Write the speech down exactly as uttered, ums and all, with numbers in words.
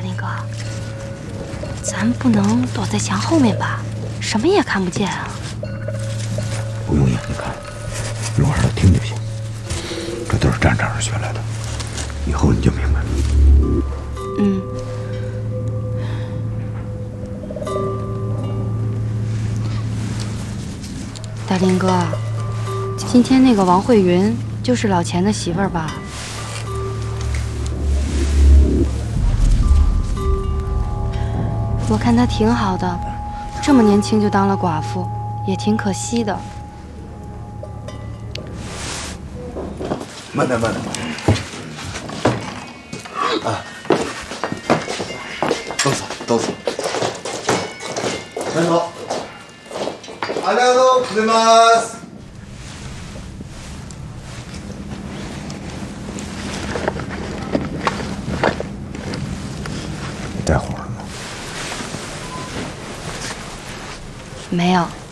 林哥，咱不能躲在墙后面吧？什么也看不见啊。 不用眼睛看，用耳朵听就行。这都是战场上学来的，以后你就明白了。 嗯。大林哥，今天那个王慧云就是老钱的媳妇儿吧？我看她挺好的，这么年轻就当了寡妇，也挺可惜的。 慢点，慢点，慢点。啊，どうぞどうぞ。先生。ありがとうございます。你带火了吗？ 没有。